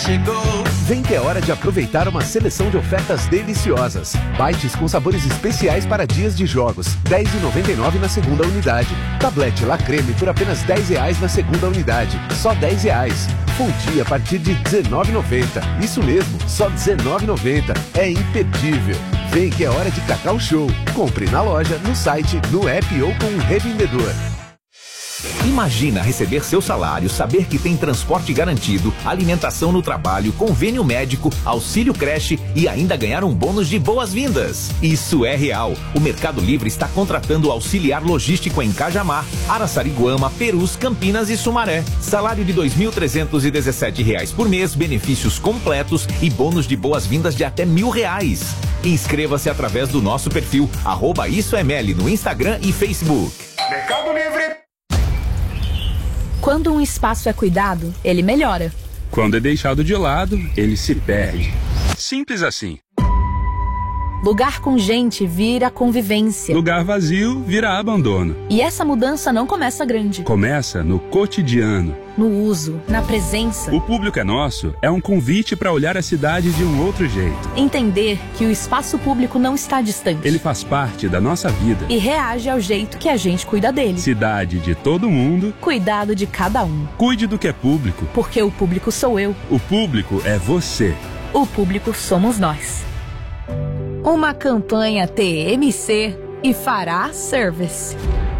chegou. Vem que é hora de aproveitar uma seleção de ofertas deliciosas. Bites com sabores especiais para dias de jogos, R$ 10,99 na segunda unidade. Tablete La Creme por apenas R$ 10 na segunda unidade, só R$ 10. Fonte a partir de R$ 19,90. Isso mesmo, só R$ 19,90. É imperdível. Vem que é hora de Cacau Show. Compre na loja, no site, no app ou com um revendedor. Imagina receber seu salário, saber que tem transporte garantido, alimentação no trabalho, convênio médico, auxílio creche e ainda ganhar um bônus de boas-vindas. Isso é real. O Mercado Livre está contratando auxiliar logístico em Cajamar, Araçariguama, Perus, Campinas e Sumaré. Salário de R$ 2.317 por mês, benefícios completos e bônus de boas-vindas de até R$ 1.000. Inscreva-se através do nosso perfil @IsoEML no Instagram e Facebook. Mercado Livre. Quando um espaço é cuidado, ele melhora. Quando é deixado de lado, ele se perde. Simples assim. Lugar com gente vira convivência. Lugar vazio vira abandono. E essa mudança não começa grande. Começa no cotidiano. No uso, na presença. O Público é Nosso é um convite para olhar a cidade de um outro jeito. Entender que o espaço público não está distante. Ele faz parte da nossa vida. E reage ao jeito que a gente cuida dele. Cidade de todo mundo. Cuidado de cada um. Cuide do que é público. Porque o público sou eu. O público é você. O público somos nós. Uma campanha TMC e Fará Service.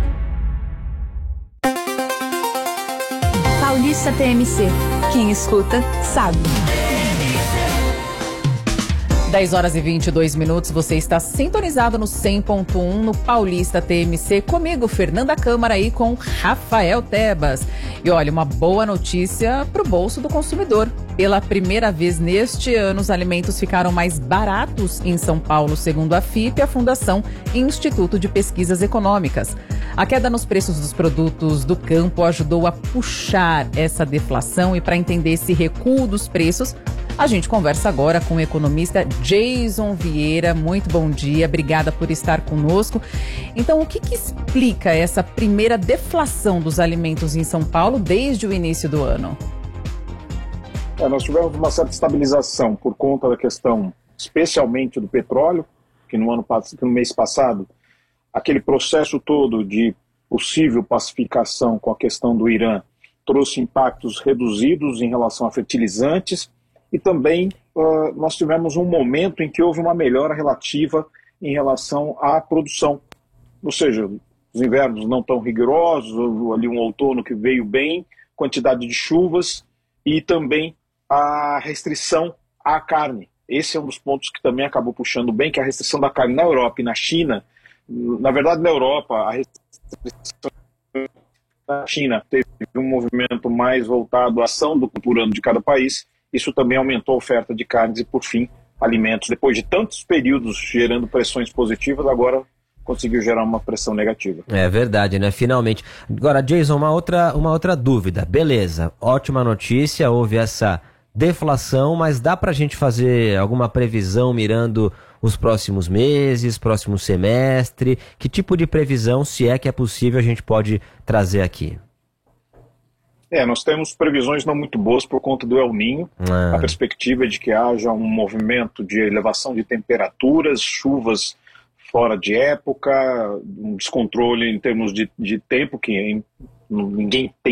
Paulista TMC. Quem escuta, sabe. 10h22, você está sintonizado no 100.1 no Paulista TMC, comigo, Fernanda Câmara, e com Rafael Tebas. E olha, uma boa notícia para o bolso do consumidor. Pela primeira vez neste ano, os alimentos ficaram mais baratos em São Paulo, segundo a FIPE, a Fundação Instituto de Pesquisas Econômicas. A queda nos preços dos produtos do campo ajudou a puxar essa deflação, e para entender esse recuo dos preços, a gente conversa agora com o economista Jason Vieira. Muito bom dia, obrigada por estar conosco. Então, o que explica essa primeira deflação dos alimentos em São Paulo desde o início do ano? Nós tivemos uma certa estabilização por conta da questão, especialmente do petróleo, que no mês passado, aquele processo todo de possível pacificação com a questão do Irã trouxe impactos reduzidos em relação a fertilizantes. E também nós tivemos um momento em que houve uma melhora relativa em relação à produção. Ou seja, os invernos não tão rigorosos, houve ali um outono que veio bem, quantidade de chuvas e também a restrição à carne. Esse é um dos pontos que também acabou puxando bem, que é a restrição da carne na Europa e na China. Na verdade, na Europa, a restrição da China teve um movimento mais voltado à ação por ano de cada país. Isso também aumentou a oferta de carnes e, por fim, alimentos. Depois de tantos períodos gerando pressões positivas, agora conseguiu gerar uma pressão negativa. É verdade, né? Finalmente. Agora, Jason, uma outra dúvida. Beleza, ótima notícia, houve essa deflação, mas dá pra gente fazer alguma previsão mirando os próximos meses, próximo semestre? Que tipo de previsão, se é que é possível, a gente pode trazer aqui? Nós temos previsões não muito boas por conta do El Niño. A perspectiva é de que haja um movimento de elevação de temperaturas, chuvas fora de época, um descontrole em termos de tempo, que ninguém tem